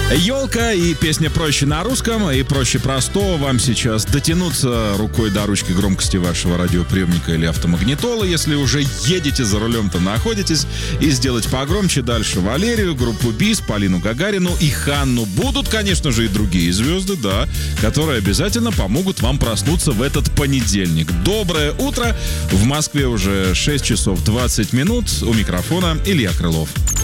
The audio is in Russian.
Елка и песня «Проще» на русском, и проще простого вам сейчас дотянуться рукой до ручки громкости вашего радиоприемника или автомагнитолы, если уже едете за рулем-то находитесь, и сделать погромче дальше Валерию, группу БИС, Полину Гагарину и Ханну. Будут, конечно же, и другие звезды, да, которые обязательно помогут вам проснуться в этот понедельник. Доброе утро! В Москве уже 6 часов 20 минут. У микрофона Илья Крылов.